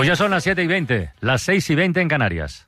Pues ya son las 7:20, las 6:20 en Canarias.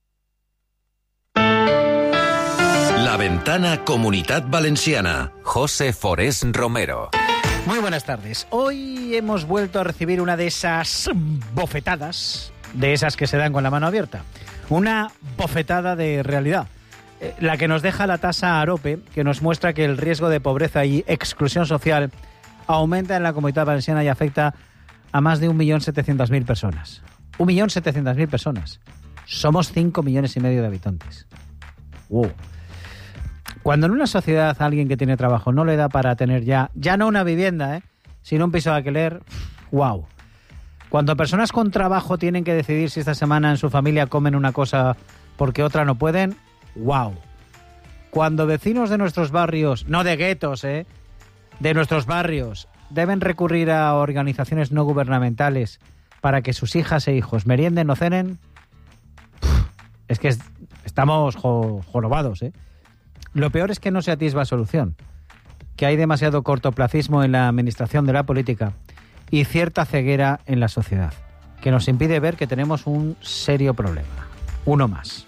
La Ventana Comunitat Valenciana. José Forés Romero. Muy buenas tardes. Hoy hemos vuelto a recibir una de esas bofetadas, de esas que se dan con la mano abierta. Una bofetada de realidad. La que nos deja la tasa AROPE, que nos muestra que el riesgo de pobreza y exclusión social aumenta en la Comunitat Valenciana y afecta a más de 1.700.000 personas. 1.700.000 personas. Somos 5,5 millones de habitantes. ¡Wow! Cuando en una sociedad alguien que tiene trabajo no le da para tener ya no una vivienda, sino un piso de alquiler, ¡wow! Cuando personas con trabajo tienen que decidir si esta semana en su familia comen una cosa porque otra no pueden, ¡wow! Cuando vecinos de nuestros barrios, no de guetos, de nuestros barrios, deben recurrir a organizaciones no gubernamentales para que sus hijas e hijos merienden o cenen, es que estamos jorobados, Lo peor es que no se atisba solución, que hay demasiado cortoplacismo en la administración de la política y cierta ceguera en la sociedad, que nos impide ver que tenemos un serio problema. Uno más.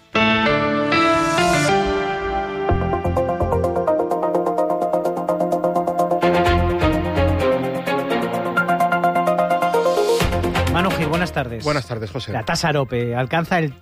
Manu Gil, buenas tardes. Buenas tardes, José. La tasa AROPE alcanza el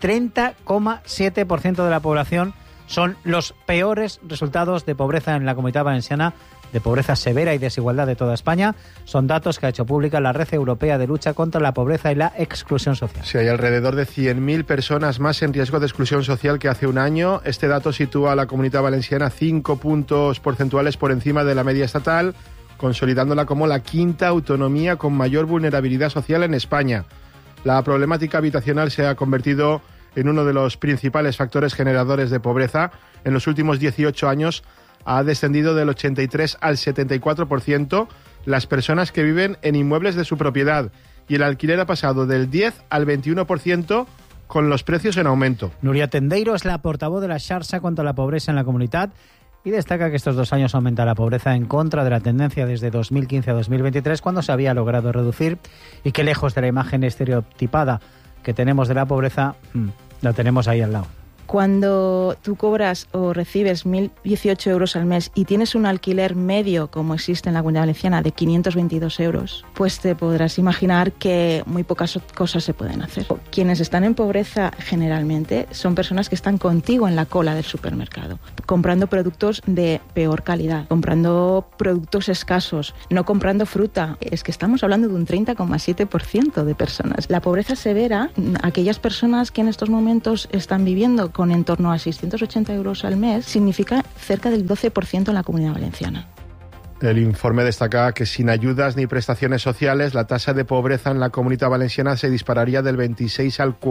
30,7% de la población. Son los peores resultados de pobreza en la Comunitat Valenciana, de pobreza severa y desigualdad de toda España. Son datos que ha hecho pública la Red Europea de Lucha contra la Pobreza y la Exclusión Social. Sí, hay alrededor de 100.000 personas más en riesgo de exclusión social que hace un año. Este dato sitúa a la Comunitat Valenciana 5 puntos porcentuales por encima de la media estatal, consolidándola como la quinta autonomía con mayor vulnerabilidad social en España. La problemática habitacional se ha convertido en uno de los principales factores generadores de pobreza. En los últimos 18 años ha descendido del 83 al 74% las personas que viven en inmuebles de su propiedad, y el alquiler ha pasado del 10 al 21% con los precios en aumento. Nuria Tendeiro es la portavoz de la Xarxa contra la Pobreza en la Comunitat y destaca que estos 2 años aumenta la pobreza en contra de la tendencia desde 2015 a 2023, cuando se había logrado reducir, y que lejos de la imagen estereotipada que tenemos de la pobreza, la tenemos ahí al lado. Cuando tú cobras o recibes 1.018 euros al mes y tienes un alquiler medio, como existe en la Comunidad Valenciana, de 522 euros, pues te podrás imaginar que muy pocas cosas se pueden hacer. Quienes están en pobreza generalmente son personas que están contigo en la cola del supermercado, comprando productos de peor calidad, comprando productos escasos, no comprando fruta. Es que estamos hablando de un 30,7% de personas. La pobreza severa, aquellas personas que en estos momentos están viviendo con en torno a 680 euros al mes, significa cerca del 12% en la Comunidad Valenciana. El informe destaca que sin ayudas ni prestaciones sociales, la tasa de pobreza en la Comunitat Valenciana se dispararía del 26 al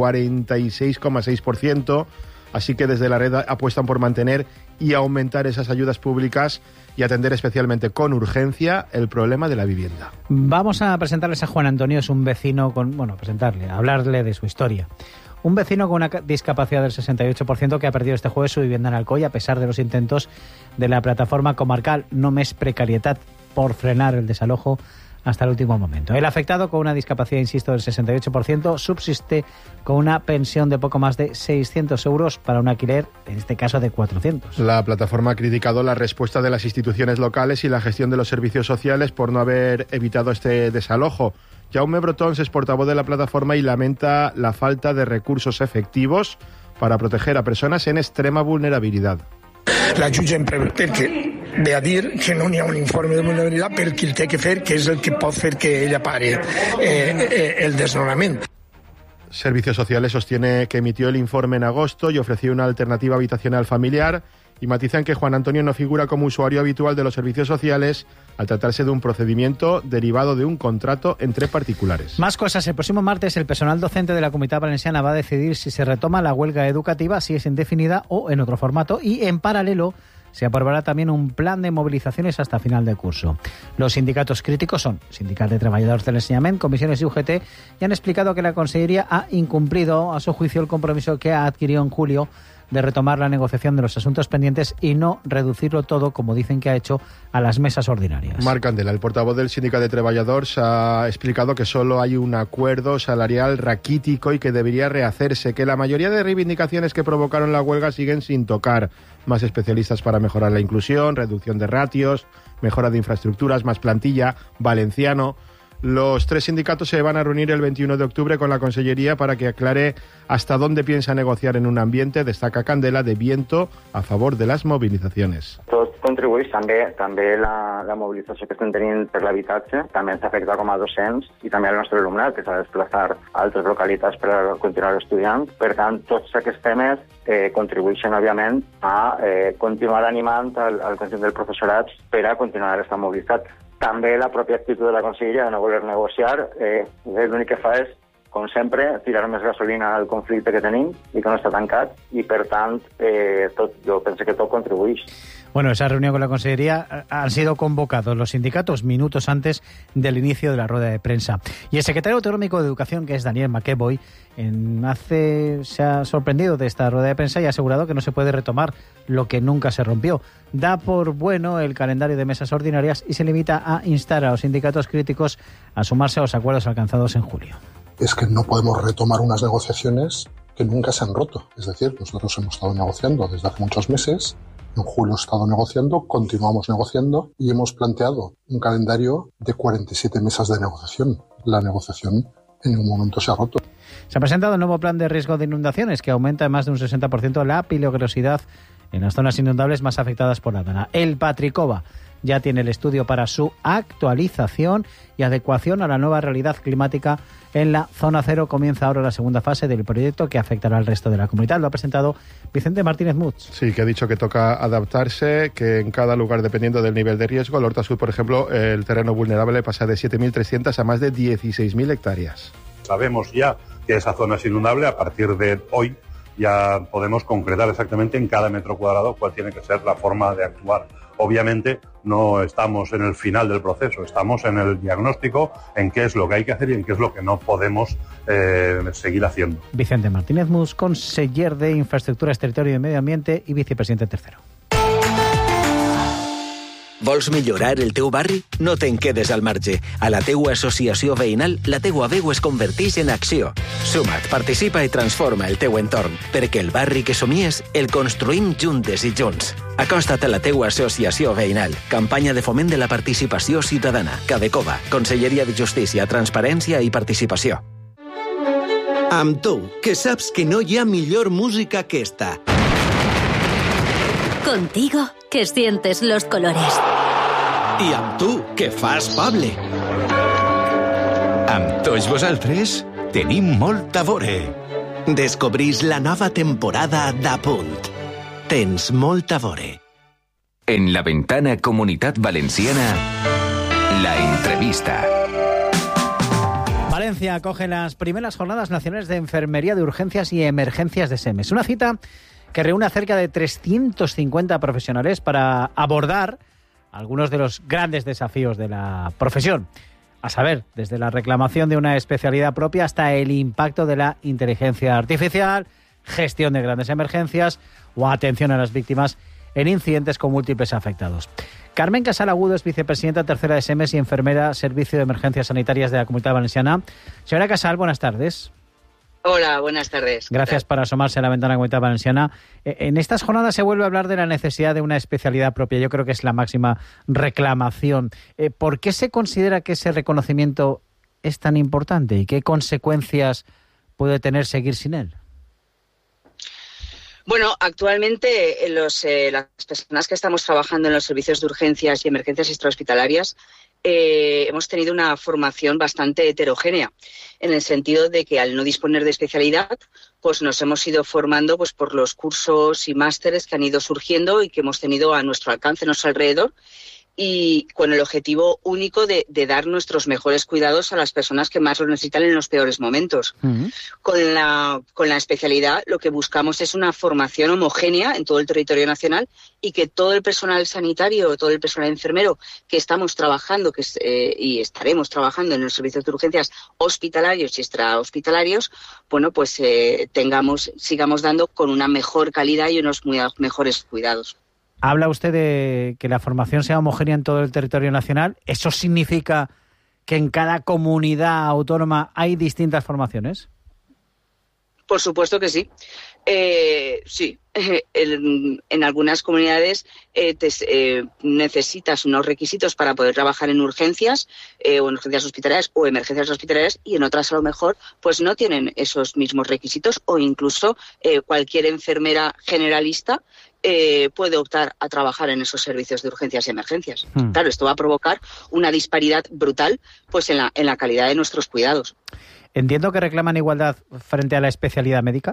46,6%, así que desde la red apuestan por mantener y aumentar esas ayudas públicas y atender especialmente con urgencia el problema de la vivienda. Vamos a presentarles a Juan Antonio, es un vecino hablarle de su historia. Un vecino con una discapacidad del 68% que ha perdido este jueves su vivienda en Alcoy a pesar de los intentos de la plataforma comarcal No Més Precarietat por frenar el desalojo hasta el último momento. El afectado, con una discapacidad, insisto, del 68%, subsiste con una pensión de poco más de 600 euros para un alquiler, en este caso de 400. La plataforma ha criticado la respuesta de las instituciones locales y la gestión de los servicios sociales por no haber evitado este desalojo. Jaume Brotons es portavoz de la plataforma y lamenta la falta de recursos efectivos para proteger a personas en extrema vulnerabilidad. La jutgem perquè ve a dir que no hi ha un informe de vulnerabilitat per qui el té que fer, que és el que pot fer que ella pare el desnonament. Servicios Sociales sostiene que emitió el informe en agosto y ofreció una alternativa habitacional familiar, y matizan que Juan Antonio no figura como usuario habitual de los servicios sociales al tratarse de un procedimiento derivado de un contrato entre particulares. Más cosas. El próximo martes el personal docente de la Comunitat Valenciana va a decidir si se retoma la huelga educativa, si es indefinida o en otro formato, y en paralelo se aprobará también un plan de movilizaciones hasta final de curso. Los sindicatos críticos son Sindicat de Treballadors del Enseñament, Comisiones y UGT, y han explicado que la Consellería ha incumplido, a su juicio, el compromiso que ha adquirido en julio de retomar la negociación de los asuntos pendientes y no reducirlo todo, como dicen que ha hecho, a las mesas ordinarias. Marc Candela, el portavoz del Sindicat de Treballadors, ha explicado que solo hay un acuerdo salarial raquítico y que debería rehacerse, que la mayoría de reivindicaciones que provocaron la huelga siguen sin tocar. Más especialistas para mejorar la inclusión, reducción de ratios, mejora de infraestructuras, más plantilla, valenciano. Los 3 sindicatos se van a reunir el 21 de octubre con la Consellería para que aclare hasta dónde piensa negociar en un ambiente, destaca Candela, de viento a favor de les mobilitzacions. Tot contribueix també la mobilització que estem tenint per l'habitatge, també ens afecta com a docents i també al nostre alumnat, que s'ha de desplaçar a altres localitats per a continuar estudiant. Per tant, tots aquests temes contribueixen, òbviament, a continuar animant al conjunt del professorat per a continuar estant mobilitzat. També la pròpia actitud de la Conselleria de no voler negociar, l'únic que fa és, com sempre, tirar més gasolina al conflicte que tenim i que no està tancat, i per tant, jo penso que tot contribueix. Bueno, esa reunión con la Consellería han sido convocados los sindicatos minutos antes del inicio de la rueda de prensa. Y el secretario autonómico de Educación, que es Daniel McEvoy, se ha sorprendido de esta rueda de prensa y ha asegurado que no se puede retomar lo que nunca se rompió. Da por bueno el calendario de mesas ordinarias y se limita a instar a los sindicatos críticos a sumarse a los acuerdos alcanzados en julio. Es que no podemos retomar unas negociaciones que nunca se han roto. Es decir, nosotros hemos estado negociando desde hace muchos meses. En julio he estado negociando, continuamos negociando y hemos planteado un calendario de 47 mesas de negociación. La negociación en ningún momento se ha roto. Se ha presentado un nuevo plan de riesgo de inundaciones que aumenta en más de un 60% la peligrosidad en las zonas inundables más afectadas por la Dana. El Patricova ya tiene el estudio para su actualización y adecuación a la nueva realidad climática en la zona cero. Comienza ahora la segunda fase del proyecto que afectará al resto de la comunidad. Lo ha presentado Vicente Martínez Muts. Sí, que ha dicho que toca adaptarse, que en cada lugar, dependiendo del nivel de riesgo, el Horta Sur, por ejemplo, el terreno vulnerable pasa de 7.300 a más de 16.000 hectáreas. Sabemos ya que esa zona es inundable. A partir de hoy ya podemos concretar exactamente en cada metro cuadrado cuál tiene que ser la forma de actuar. Obviamente no estamos en el final del proceso, estamos en el diagnóstico, en qué es lo que hay que hacer y en qué es lo que no podemos seguir haciendo. Vicente Martínez Mus, conseller de Infraestructures, Territori i Medi Ambiente i vicepresidente tercero. Vols millorar el teu barri? No te'n quedes al marge. A la teua associació veïnal, la teua veu es converteix en acció. Suma't, participa i transforma el teu entorn, perquè el barri que somies el construïm juntes i junts. Acosta't a la teua associació veïnal. Campanya de foment de la participació ciutadana. Cadecova, Conselleria de Justícia, Transparència i Participació. Amb tu, que saps que no hi ha millor música que esta. Contigo, que sientes los colores. I amb tu, que fas Pable. Amb tots vosaltres, tenim molt a veure. Descobrís la nova temporada d'Apunt. Tens molt a veure. En La Ventana Comunitat Valenciana, la entrevista. Valencia acoge las primeras jornadas nacionales de enfermería de urgencias y emergencias de SEMES. Una cita que reúne a cerca de 350 profesionales para abordar algunos de los grandes desafíos de la profesión. A saber, desde la reclamación de una especialidad propia hasta el impacto de la inteligencia artificial, gestión de grandes emergencias o atención a las víctimas en incidentes con múltiples afectados. Carmen Casal Agudo es vicepresidenta tercera de SEMES y enfermera Servicio de Emergencias Sanitarias de la Comunidad Valenciana. Señora Casal, buenas tardes. Hola, buenas tardes. Gracias por asomarse a la ventana Comunidad Valenciana. En estas jornadas se vuelve a hablar de la necesidad de una especialidad propia. Yo creo que es la máxima reclamación. ¿Por qué se considera que ese reconocimiento es tan importante y qué consecuencias puede tener seguir sin él? Bueno, actualmente las personas que estamos trabajando en los servicios de urgencias y emergencias extrahospitalarias hemos tenido una formación bastante heterogénea, en el sentido de que al no disponer de especialidad, pues nos hemos ido formando pues por los cursos y másteres que han ido surgiendo y que hemos tenido a nuestro alcance, a nuestro alrededor, y con el objetivo único de dar nuestros mejores cuidados a las personas que más lo necesitan en los peores momentos. Con la especialidad lo que buscamos es una formación homogénea en todo el territorio nacional y que todo el personal sanitario, todo el personal enfermero que estamos trabajando y estaremos trabajando en los servicios de urgencias hospitalarios y extrahospitalarios, bueno, pues sigamos dando con una mejor calidad y unos mejores cuidados. Habla usted de que la formación sea homogénea en todo el territorio nacional. ¿Eso significa que en cada comunidad autónoma hay distintas formaciones? Por supuesto que sí. Sí. En algunas comunidades necesitas unos requisitos para poder trabajar en urgencias o en urgencias hospitalarias o emergencias hospitalarias, y en otras a lo mejor pues no tienen esos mismos requisitos, o incluso cualquier enfermera generalista puede optar a trabajar en esos servicios de urgencias y emergencias. Claro, esto va a provocar una disparidad brutal pues en la calidad de nuestros cuidados. Entiendo que reclaman igualdad frente a la especialidad médica.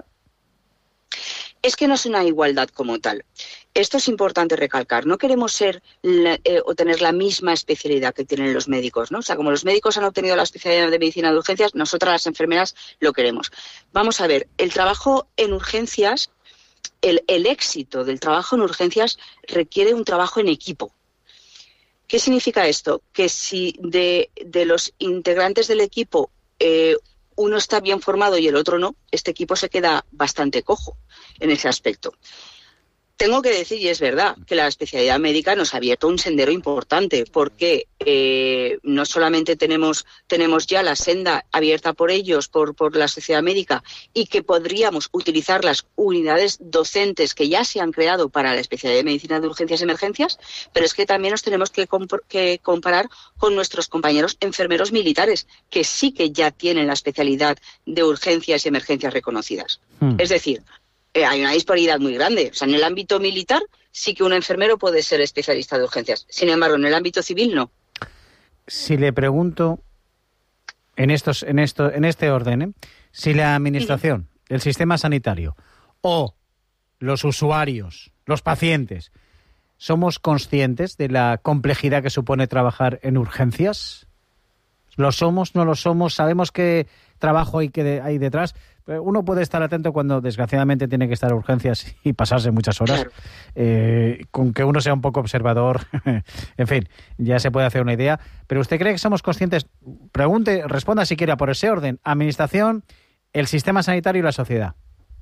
Es que no es una igualdad como tal. Esto es importante recalcar. No queremos ser o tener la misma especialidad que tienen los médicos, ¿no? O sea, como los médicos han obtenido la especialidad de medicina de urgencias, nosotras las enfermeras lo queremos. Vamos a ver, el trabajo en urgencias, el éxito del trabajo en urgencias requiere un trabajo en equipo. ¿Qué significa esto? Que si de los integrantes del equipo uno está bien formado y el otro no, este equipo se queda bastante cojo en ese aspecto. Tengo que decir, y es verdad, que la especialidad médica nos ha abierto un sendero importante, porque no solamente tenemos ya la senda abierta por ellos, por la sociedad médica, y que podríamos utilizar las unidades docentes que ya se han creado para la especialidad de medicina de urgencias y emergencias, pero es que también nos tenemos que comparar con nuestros compañeros enfermeros militares, que sí que ya tienen la especialidad de urgencias y emergencias reconocidas. Es decir, hay una disparidad muy grande. O sea, en el ámbito militar sí que un enfermero puede ser especialista de urgencias. Sin embargo, en el ámbito civil no. Si le pregunto en este orden, si la administración, el sistema sanitario o los usuarios, los pacientes, somos conscientes de la complejidad que supone trabajar en urgencias. ¿Lo somos? ¿No lo somos? ¿Sabemos qué trabajo hay detrás? Uno puede estar atento cuando desgraciadamente tiene que estar en urgencias y pasarse muchas horas. Claro. Con que uno sea un poco observador, en fin, ya se puede hacer una idea. Pero ¿usted cree que somos conscientes? Responda si quiere por ese orden: administración, el sistema sanitario y la sociedad.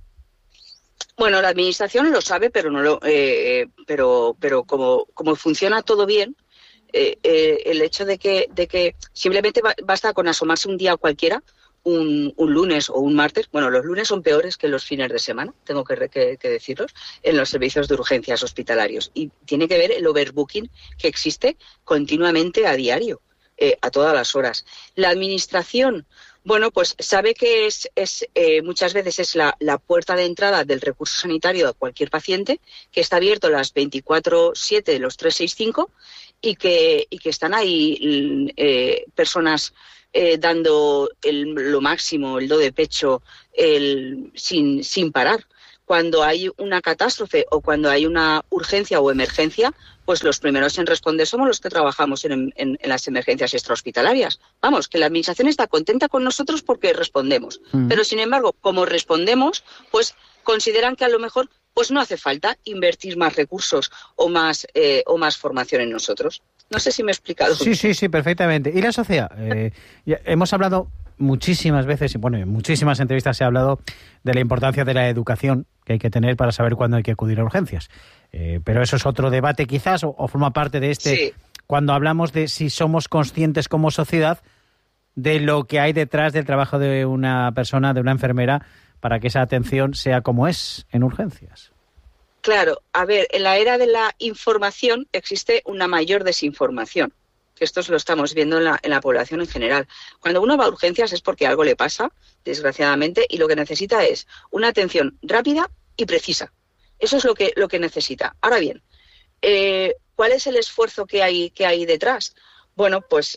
Bueno, la administración lo sabe, pero no lo, pero como funciona todo bien, el hecho de que simplemente basta con asomarse un día cualquiera, un lunes o un martes. Bueno, los lunes son peores que los fines de semana, tengo que decirlos, en los servicios de urgencias hospitalarios. Y tiene que ver el overbooking que existe continuamente a diario, a todas las horas. La administración, bueno, pues sabe que muchas veces es la puerta de entrada del recurso sanitario a cualquier paciente, que está abierto las 24/7, los 365, y que están ahí personas dando lo máximo, el do de pecho, sin parar. Cuando hay una catástrofe o cuando hay una urgencia o emergencia, pues los primeros en responder somos los que trabajamos en las emergencias extrahospitalarias. Vamos, que la administración está contenta con nosotros porque respondemos. Pero, sin embargo, como respondemos, pues consideran que a lo mejor pues no hace falta invertir más recursos o más formación en nosotros. No sé si me he explicado. Sí, perfectamente. ¿Y la sociedad? Hemos hablado muchísimas veces, y bueno, en muchísimas entrevistas se ha hablado de la importancia de la educación que hay que tener para saber cuándo hay que acudir a urgencias. Pero eso es otro debate quizás, o forma parte de este, sí, cuando hablamos de si somos conscientes como sociedad de lo que hay detrás del trabajo de una persona, de una enfermera, para que esa atención sea como es en urgencias. Claro, a ver, en la era de la información existe una mayor desinformación, que esto lo estamos viendo en la población en general. Cuando uno va a urgencias es porque algo le pasa, desgraciadamente, y lo que necesita es una atención rápida y precisa. Eso es lo que necesita. Ahora bien, ¿cuál es el esfuerzo que hay detrás? Bueno, pues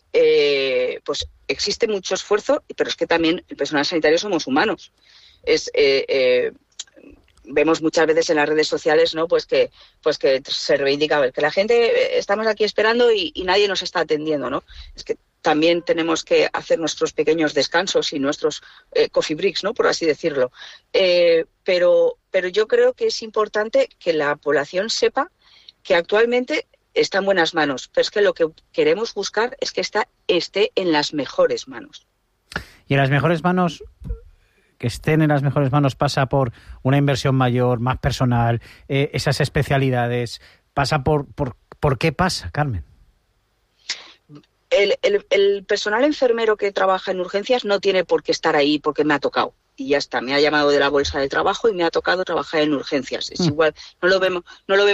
existe mucho esfuerzo, pero es que también el personal sanitario somos humanos. vemos muchas veces en las redes sociales, ¿no? Pues que se reivindica que la gente estamos aquí esperando y nadie nos está atendiendo, ¿no? Es que también tenemos que hacer nuestros pequeños descansos y nuestros coffee breaks, ¿no? Por así decirlo. Pero yo creo que es importante que la población sepa que actualmente está en buenas manos, pero es que lo que queremos buscar es que esté en las mejores manos. Y en las mejores manos, que estén en las mejores manos, pasa por una inversión mayor, más personal, esas especialidades. Pasa ¿por qué pasa, Carmen? El personal enfermero que trabaja en urgencias no tiene por qué estar ahí porque me ha tocado. Y ya está, me ha llamado de la bolsa de trabajo y me ha tocado trabajar en urgencias. Es igual, no lo vemos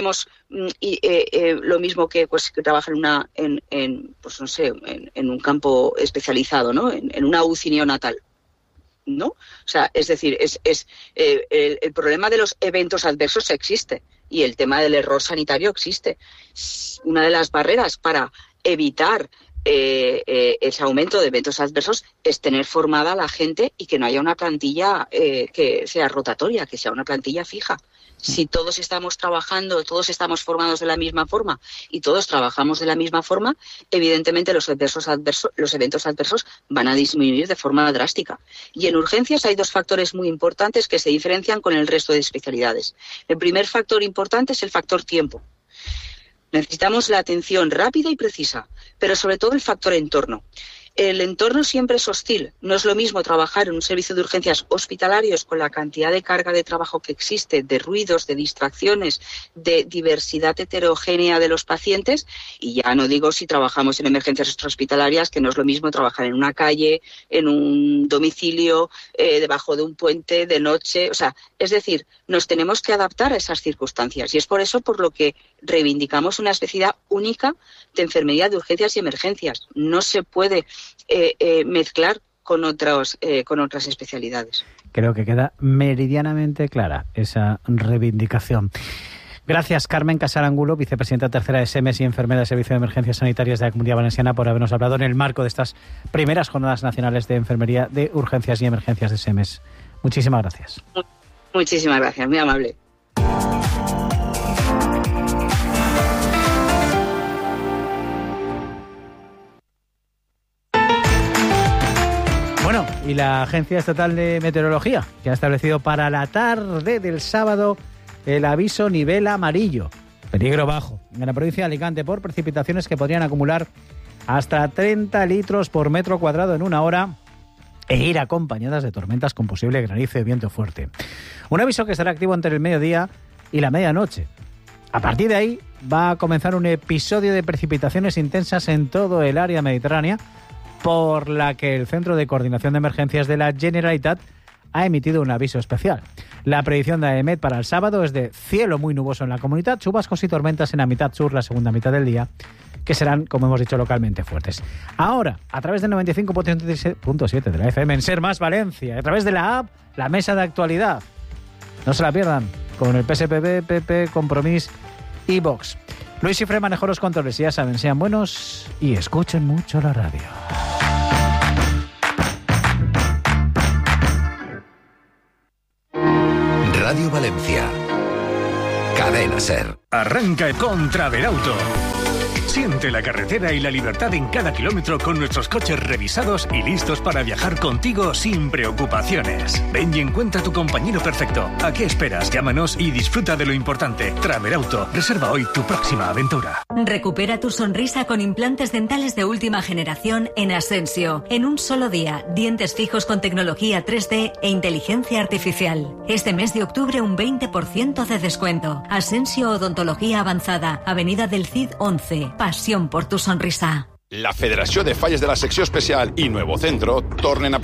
lo mismo que trabaja en un campo especializado, ¿no? En una UCI neonatal, ¿no? O sea, es decir, el problema de los eventos adversos existe y el tema del error sanitario existe. Una de las barreras para evitar ese aumento de eventos adversos es tener formada a la gente y que no haya una plantilla que sea rotatoria, que sea una plantilla fija. Si todos estamos trabajando, todos estamos formados de la misma forma y todos trabajamos de la misma forma, evidentemente los eventos adversos van a disminuir de forma drástica. Y en urgencias hay dos factores muy importantes que se diferencian con el resto de especialidades. El primer factor importante es el factor tiempo. Necesitamos la atención rápida y precisa, pero sobre todo el factor entorno. El entorno siempre es hostil. No es lo mismo trabajar en un servicio de urgencias hospitalarios con la cantidad de carga de trabajo que existe, de ruidos, de distracciones, de diversidad heterogénea de los pacientes. Y ya no digo si trabajamos en emergencias extrahospitalarias, que no es lo mismo trabajar en una calle, en un domicilio, debajo de un puente, de noche. O sea, es decir, nos tenemos que adaptar a esas circunstancias. Y es por eso por lo que reivindicamos una especialidad única de enfermería de urgencias y emergencias. No se puede mezclar con otras especialidades. Creo que queda meridianamente clara esa reivindicación. Gracias, Carmen Casal Angulo, vicepresidenta tercera de SEMES y enfermera de Servicio de Emergencias Sanitarias de la Comunidad Valenciana, por habernos hablado en el marco de estas primeras jornadas nacionales de enfermería de urgencias y emergencias de SEMES. Muchísimas gracias. Muchísimas gracias, muy amable. Bueno, y la Agencia Estatal de Meteorología, que ha establecido para la tarde del sábado el aviso nivel amarillo, peligro bajo, en la provincia de Alicante por precipitaciones que podrían acumular hasta 30 litros por metro cuadrado en una hora e ir acompañadas de tormentas con posible granizo y viento fuerte. Un aviso que estará activo entre el mediodía y la medianoche. A partir de ahí va a comenzar un episodio de precipitaciones intensas en todo el área mediterránea, por la que el Centro de Coordinación de Emergencias de la Generalitat ha emitido un aviso especial. La predicción de AEMET para el sábado es de cielo muy nuboso en la comunidad, chubascos y tormentas en la mitad sur, la segunda mitad del día, que serán, como hemos dicho, localmente fuertes. Ahora, a través del 95.7 de la FM en Ser Más Valencia, a través de la app, la mesa de actualidad. No se la pierdan, con el PSPB, PP, Compromís y Vox. Luis Cifre manejó los controles y ya saben, sean buenos y escuchen mucho la radio. Radio Valencia. Cadena Ser. Arranca con Travelauto. Siente la carretera y la libertad en cada kilómetro con nuestros coches revisados y listos para viajar contigo sin preocupaciones. Ven y encuentra tu compañero perfecto. ¿A qué esperas? Llámanos y disfruta de lo importante. Travelauto. Reserva hoy tu próxima aventura. Recupera tu sonrisa con implantes dentales de última generación en Asensio. En un solo día, dientes fijos con tecnología 3D e inteligencia artificial. Este mes de octubre un 20% de descuento. Asensio Odontología Avanzada, Avenida del Cid 11. Pasión por tu sonrisa. La Federació de Falles de la Secció Especial i Nuevo Centro tornen a